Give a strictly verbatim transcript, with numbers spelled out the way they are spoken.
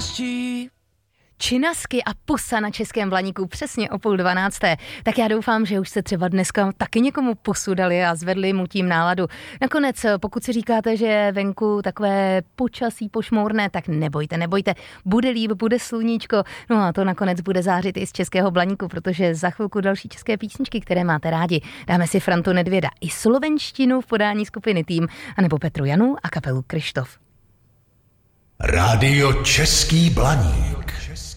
štěstí. Činasky a pusa na Českém Blaníku přesně o půl dvanácté. Tak já doufám, že už se třeba dneska taky někomu pusu dali a zvedli mu tím náladu. Nakonec, pokud si říkáte, že je venku takové počasí pošmourné, tak nebojte, nebojte. Bude líp, bude sluníčko. No a to nakonec bude zářit i z Českého Blaníku, protože za chvilku další české písničky, které máte rádi. Dáme si Frantu Nedvěda i slovenštinu v podání skupiny Tým, anebo Petru Janu a kapelu Kryštof. Rádio Český Blaník.